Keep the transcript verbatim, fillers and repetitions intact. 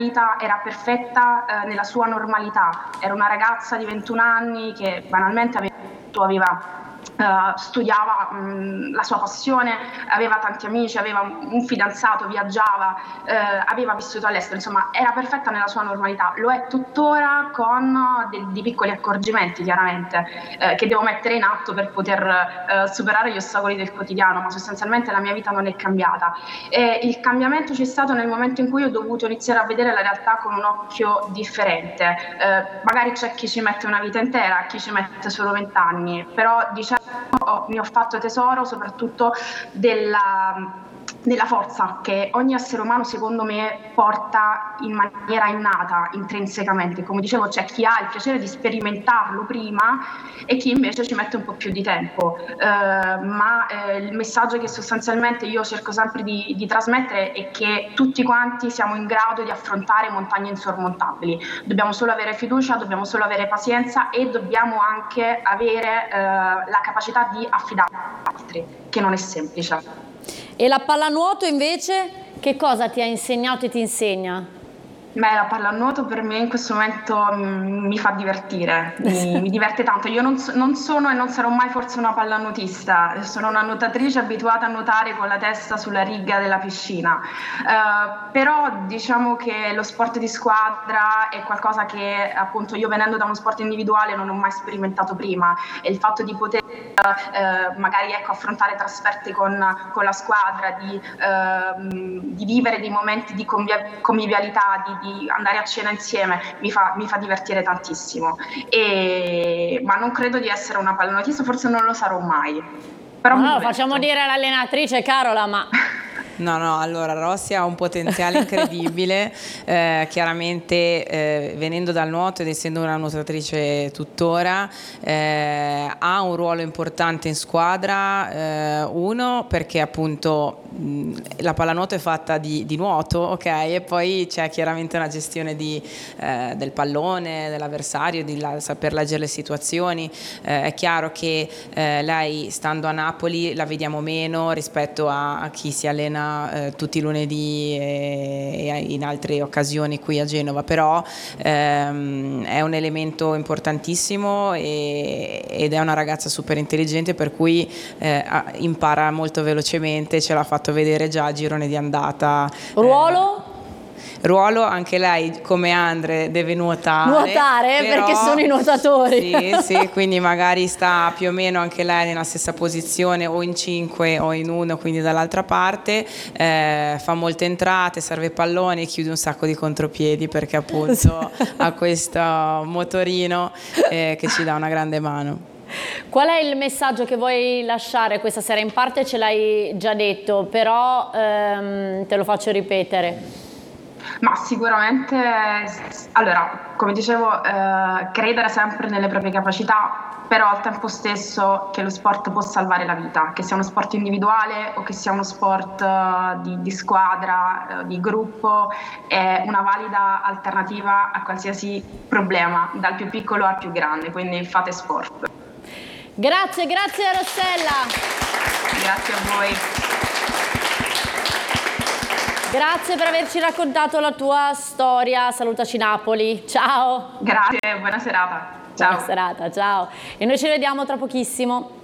vita era perfetta eh, nella sua normalità. Era una ragazza di ventuno anni che banalmente aveva, aveva Uh, studiava mh, la sua passione, aveva tanti amici, aveva un fidanzato, viaggiava, uh, aveva vissuto all'estero, insomma era perfetta nella sua normalità. Lo è tuttora con dei, dei piccoli accorgimenti chiaramente uh, che devo mettere in atto per poter uh, superare gli ostacoli del quotidiano, ma sostanzialmente la mia vita non è cambiata. E il cambiamento c'è stato nel momento in cui ho dovuto iniziare a vedere la realtà con un occhio differente. Uh, magari c'è chi ci mette una vita intera, chi ci mette solo vent'anni, però diciamo Ho, mi ho fatto tesoro soprattutto della, della forza che ogni essere umano secondo me porta in maniera innata, intrinsecamente. Come dicevo, c'è chi ha il piacere di sperimentarlo prima e chi invece ci mette un po' più di tempo, uh, ma uh, il messaggio che sostanzialmente io cerco sempre di, di trasmettere è che tutti quanti siamo in grado di affrontare montagne insormontabili. Dobbiamo solo avere fiducia, dobbiamo solo avere pazienza e dobbiamo anche avere uh, la capacità di affidare agli altri, che non è semplice. E la pallanuoto invece che cosa ti ha insegnato e ti insegna? Beh, la pallanuoto per me in questo momento mh, mi fa divertire, mi, mi diverte tanto. Io non, so, non sono e non sarò mai forse una pallanuotista, sono una nuotatrice abituata a nuotare con la testa sulla riga della piscina, uh, però diciamo che lo sport di squadra è qualcosa che appunto io venendo da uno sport individuale non ho mai sperimentato prima, e il fatto di poter uh, magari ecco, affrontare trasferte con, con la squadra, di, uh, di vivere dei momenti di convivialità, di di andare a cena insieme, mi fa, mi fa divertire tantissimo, e, ma non credo di essere una pallanuotista, forse non lo sarò mai. Però no, no, facciamo dire all'allenatrice Carola, ma... No, no, allora Rossi ha un potenziale incredibile, eh, chiaramente eh, venendo dal nuoto ed essendo una nuotatrice tuttora, eh, ha un ruolo importante in squadra, eh, uno perché appunto mh, la pallanuoto è fatta di, di nuoto, ok, e poi c'è chiaramente una gestione di, eh, del pallone, dell'avversario, di la, saper leggere le situazioni. Eh, è chiaro che eh, lei stando a Napoli la vediamo meno rispetto a, a chi si allena Eh, tutti i lunedì e, e in altre occasioni qui a Genova, però ehm, è un elemento importantissimo e, ed è una ragazza super intelligente, per cui eh, impara molto velocemente, ce l'ha fatto vedere già a girone di andata. Ruolo? Eh, Ruolo, anche lei come Andre deve nuotare. Nuotare, però, perché sono i nuotatori. Sì, sì, quindi magari sta più o meno anche lei nella stessa posizione, o in cinque o in uno, quindi dall'altra parte. Eh, fa molte entrate, serve palloni e chiude un sacco di contropiedi perché appunto ha questo motorino eh, che ci dà una grande mano. Qual è il messaggio che vuoi lasciare questa sera? In parte ce l'hai già detto, però ehm, te lo faccio ripetere. Ma sicuramente, allora, come dicevo, eh, credere sempre nelle proprie capacità, però al tempo stesso che lo sport può salvare la vita, che sia uno sport individuale o che sia uno sport uh, di, di squadra, uh, di gruppo, è una valida alternativa a qualsiasi problema, dal più piccolo al più grande, quindi fate sport. Grazie, grazie Rossella. Grazie a voi. Grazie per averci raccontato la tua storia. Salutaci Napoli. Ciao. Grazie, buona serata. Ciao. Buona serata, ciao. E noi ci vediamo tra pochissimo.